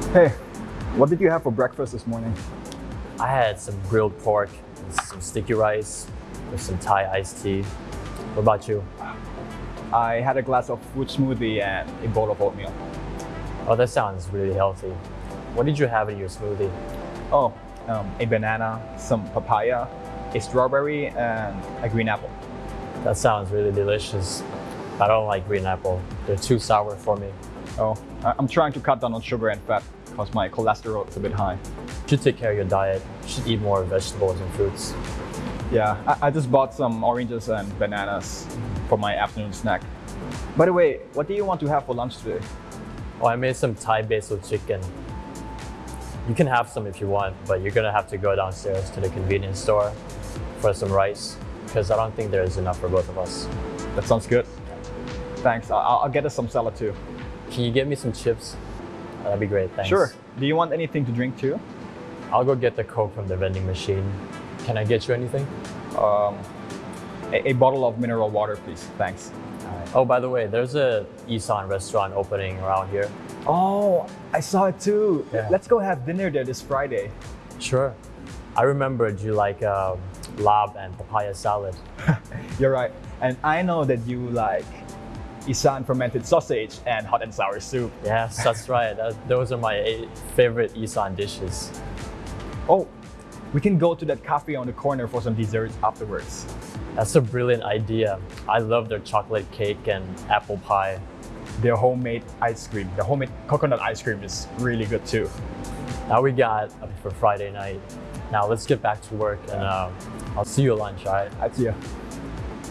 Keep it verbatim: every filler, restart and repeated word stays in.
Hey, what did you have for breakfast this morning? I had some grilled pork, and some sticky rice, with some Thai iced tea. What about you? I had a glass of fruit smoothie and a bowl of oatmeal. Oh, that sounds really healthy. What did you have in your smoothie? Oh, um, a banana, some papaya, a strawberry, and a green apple. That sounds really delicious. I don't like green apple. They're too sour for me. Oh, I- I'm trying to cut down on sugar and fat because my cholesterol is a bit high. You should take care of your diet. You should eat more vegetables and fruits. Yeah, I, I just bought some oranges and bananas for my afternoon snack. By the way, what do you want to have for lunch today? Oh, I made some Thai basil chicken. You can have some if you want, but you're gonna have to go downstairs to the convenience store for some rice because I don't think there's enough for both of us. That sounds good. Thanks, I'll, I'll get us some salad too. Can you get me some chips? That'd be great, thanks. Sure. Do you want anything to drink too? I'll go get the Coke from the vending machine. Can I get you anything? Um, a, a bottle of mineral water, please. Thanks. Alright. Oh, by the way, there's a Isan restaurant opening around here. Oh, I saw it too. Yeah. Let's go have dinner there this Friday. Sure. I remembered you like um, lab and papaya salad. You're right. And I know that you like Isan fermented sausage and hot and sour soup. Yes, that's right. That, those are my eight favorite Isan dishes. Oh, we can go to that cafe on the corner for some desserts afterwards. That's a brilliant idea. I love their chocolate cake and apple pie. Their homemade ice cream, the homemade coconut ice cream is really good too. Now we got up for Friday night. Now let's get back to work and uh, I'll see you at lunch, all right? I'll see you.